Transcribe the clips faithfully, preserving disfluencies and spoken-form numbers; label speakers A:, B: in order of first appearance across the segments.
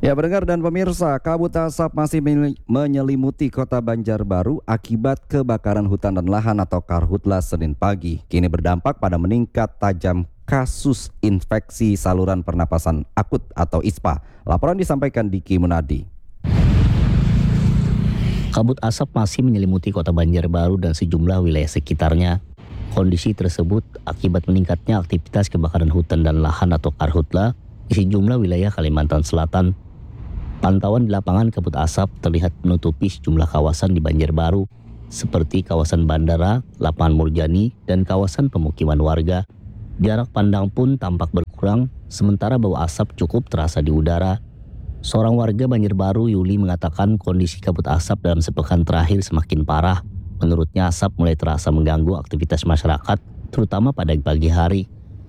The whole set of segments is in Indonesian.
A: Ya, pendengar dan pemirsa, kabut asap masih meny- menyelimuti kota Banjarbaru akibat kebakaran hutan dan lahan atau karhutla Senin pagi. Kini berdampak pada meningkat tajam kasus infeksi saluran pernapasan akut atau I S P A. Laporan disampaikan Diki Munadi.
B: Kabut asap masih menyelimuti kota Banjarbaru dan sejumlah wilayah sekitarnya. Kondisi tersebut akibat meningkatnya aktivitas kebakaran hutan dan lahan atau karhutla di sejumlah wilayah Kalimantan Selatan. Pantauan di lapangan kabut asap terlihat menutupi sejumlah kawasan di Banjarbaru, seperti kawasan bandara, lapangan Murjani, dan kawasan pemukiman warga. Jarak pandang pun tampak berkurang, sementara bau asap cukup terasa di udara. Seorang warga Banjarbaru, Yuli, mengatakan kondisi kabut asap dalam sepekan terakhir semakin parah. Menurutnya asap mulai terasa mengganggu aktivitas masyarakat, terutama pada pagi hari.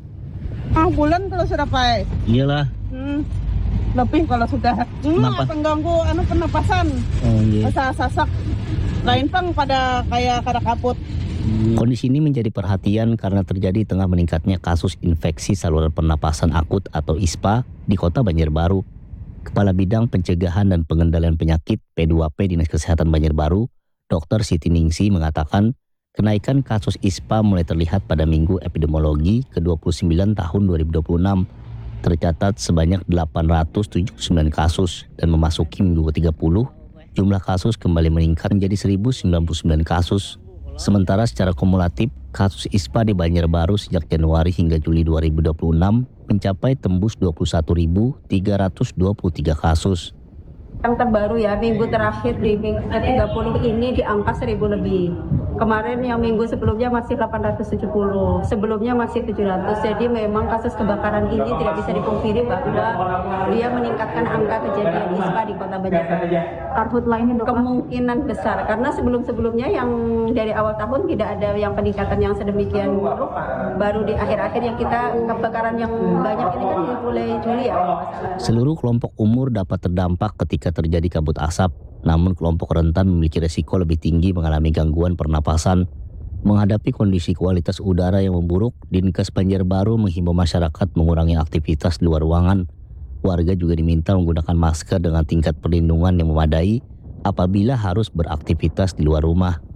C: Ah, bulan kalau sudah pakai.
B: Iyalah.
C: Hmm, lebih kalau sudah. Hmm, akan ganggu anu pernapasan.
B: Oh, iya.
C: Masa sasak. Lain pang pada kayak kada kaput.
B: Kondisi ini menjadi perhatian karena terjadi tengah meningkatnya kasus infeksi saluran pernapasan akut atau I S P A di kota Banjarbaru. Kepala Bidang Pencegahan dan Pengendalian Penyakit P dua P Dinas Kesehatan Banjarbaru, Dokter Siti Ningsi, mengatakan kenaikan kasus I S P A mulai terlihat pada Minggu Epidemiologi ke dua puluh sembilan tahun dua ribu dua puluh enam. Tercatat sebanyak delapan ratus tujuh puluh sembilan kasus dan memasuki minggu ke tiga puluh, jumlah kasus kembali meningkat menjadi seribu sembilan puluh sembilan kasus. Sementara secara kumulatif, kasus I S P A di Banjarbaru sejak Januari hingga Juli dua ribu dua puluh enam mencapai tembus dua puluh satu ribu tiga ratus dua puluh tiga kasus.
D: Yang terbaru ya, minggu terakhir di minggu ke tiga puluh ini di angka seribu lebih. Kemarin yang minggu sebelumnya masih delapan ratus tujuh puluh, sebelumnya masih tujuh ratus. Jadi memang kasus kebakaran ini tidak bisa dipungkiri bahwa dia meningkatkan angka kejadian I S P A di kota Banjarbaru. Karhutla ini kemungkinan besar karena sebelum-sebelumnya yang dari awal tahun tidak ada yang peningkatan yang sedemikian rupa. Baru di akhir-akhir yang kita kebakaran yang banyak ini kan di mulai Juli ya.
B: Seluruh kelompok umur dapat terdampak ketika terjadi kabut asap. Namun kelompok rentan memiliki resiko lebih tinggi mengalami gangguan pernapasan. Menghadapi kondisi kualitas udara yang memburuk, Dinkes Banjarbaru menghimbau masyarakat mengurangi aktivitas di luar ruangan. Warga juga diminta menggunakan masker dengan tingkat perlindungan yang memadai apabila harus beraktivitas di luar rumah.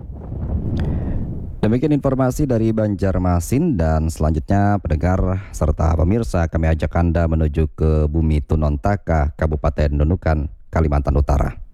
A: Demikian informasi dari Banjarmasin, dan selanjutnya pendengar serta pemirsa, kami ajak Anda menuju ke Bumi Tunontaka, Kabupaten Nunukan, Kalimantan Utara.